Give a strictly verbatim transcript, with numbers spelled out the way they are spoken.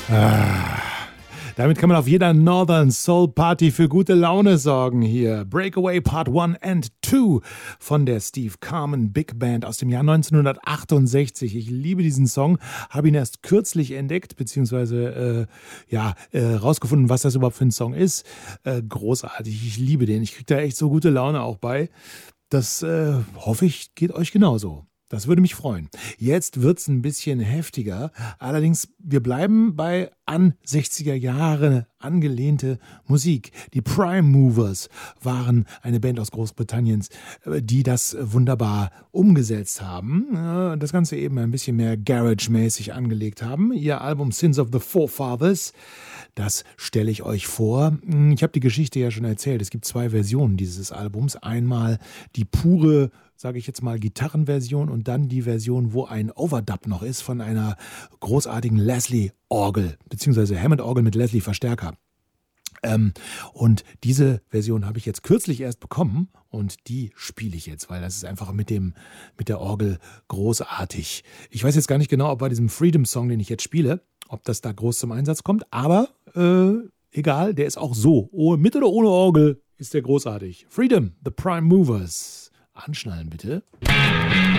Ah, damit kann man auf jeder Northern Soul Party für gute Laune sorgen hier. Breakaway Part eins and zwei von der Steve Carman Big Band aus dem Jahr neunzehnhundertachtundsechzig. Ich liebe diesen Song, habe ihn erst kürzlich entdeckt, beziehungsweise äh, ja, äh, rausgefunden, was das überhaupt für ein Song ist. Äh, großartig, ich liebe den. Ich kriege da echt so gute Laune auch bei. Das äh, hoffe ich, geht euch genauso. Das würde mich freuen. Jetzt wird's ein bisschen heftiger. Allerdings, wir bleiben bei an sechziger Jahre angelehnte Musik. Die Prime Movers waren eine Band aus Großbritannien, die das wunderbar umgesetzt haben. Das Ganze eben ein bisschen mehr Garage-mäßig angelegt haben. Ihr Album Sins of the Forefathers, das stelle ich euch vor. Ich habe die Geschichte ja schon erzählt. Es gibt zwei Versionen dieses Albums. Einmal die pure, sage ich jetzt mal, Gitarrenversion und dann die Version, wo ein Overdub noch ist von einer großartigen Leslie-Orgel, beziehungsweise Hammond-Orgel mit Leslie-Verstärker. Ähm, und diese Version habe ich jetzt kürzlich erst bekommen und die spiele ich jetzt, weil das ist einfach mit dem, mit der Orgel großartig. Ich weiß jetzt gar nicht genau, ob bei diesem Freedom-Song, den ich jetzt spiele, ob das da groß zum Einsatz kommt, aber äh, egal, der ist auch so. Oh, mit oder ohne Orgel ist der großartig. Freedom, The Prime Movers. Anschnallen bitte.